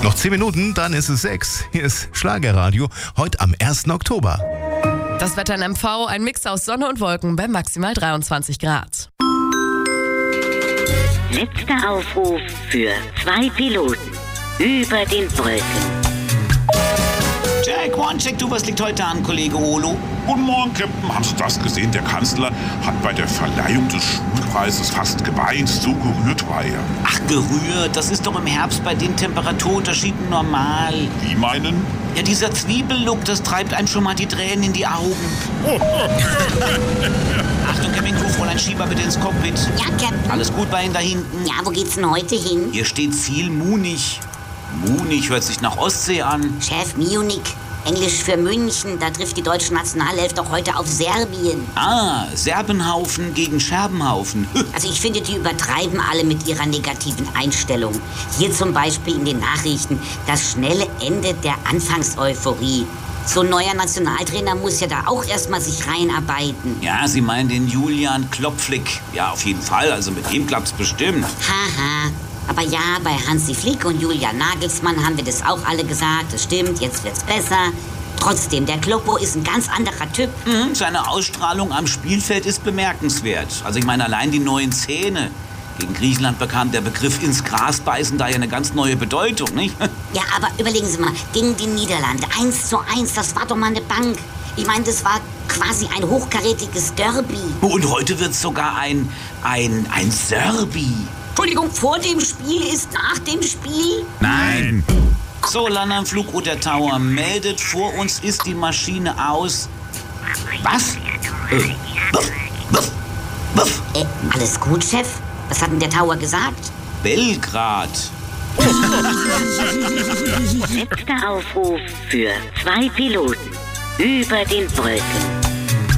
Noch 10 Minuten, dann ist es 6. Hier ist Schlagerradio, heute am 1. Oktober. Das Wetter in MV, ein Mix aus Sonne und Wolken bei maximal 23 Grad. Letzter Aufruf für 2 Piloten über den Brücken. Jack, One-Check, du, was liegt heute an, Kollege Olo? Guten Morgen, Captain. Haben Sie das gesehen? Der Kanzler hat bei der Verleihung des Schulpreises fast geweint. So gerührt war er. Ach, gerührt, das ist doch im Herbst bei den Temperaturunterschieden normal. Wie meinen? Ja, dieser Zwiebellook, das treibt einem schon mal die Tränen in die Augen. Achtung, Cabin Crew, Fräulein Schieber, bitte ins Cockpit. Ja, Captain. Alles gut bei Ihnen da hinten? Ja, wo geht's denn heute hin? Hier steht Ziel Munich. Munich hört sich nach Ostsee an. Chef, Munich. Englisch für München. Da trifft die deutsche Nationalelf doch heute auf Serbien. Ah, Serbenhaufen gegen Scherbenhaufen. Also ich finde, die übertreiben alle mit ihrer negativen Einstellung. Hier zum Beispiel in den Nachrichten das schnelle Ende der Anfangseuphorie. So ein neuer Nationaltrainer muss ja da auch erstmal sich reinarbeiten. Ja, Sie meinen den Julian Klopflick. Ja, auf jeden Fall. Also mit ihm klappt's bestimmt. Haha. Aber ja, bei Hansi Flick und Julian Nagelsmann haben wir das auch alle gesagt. Das stimmt, jetzt wird's besser. Trotzdem, der Kloppo ist ein ganz anderer Typ. Seine Ausstrahlung am Spielfeld ist bemerkenswert. Also ich meine, allein die neuen Zähne. Gegen Griechenland bekam der Begriff ins Gras beißen da ja eine ganz neue Bedeutung, nicht? Ja, aber überlegen Sie mal, gegen die Niederlande 1:1, das war doch mal eine Bank. Ich meine, das war quasi ein hochkarätiges Derby. Und heute wird's sogar ein Serbi. Entschuldigung, vor dem Spiel ist nach dem Spiel? Nein! So, Landanflug Uter Tower meldet, vor uns ist die Maschine aus. Was? Buff, buff, buff. Alles gut, Chef? Was hat denn der Tower gesagt? Belgrad. Letzter Aufruf für 2 Piloten über den Brücken.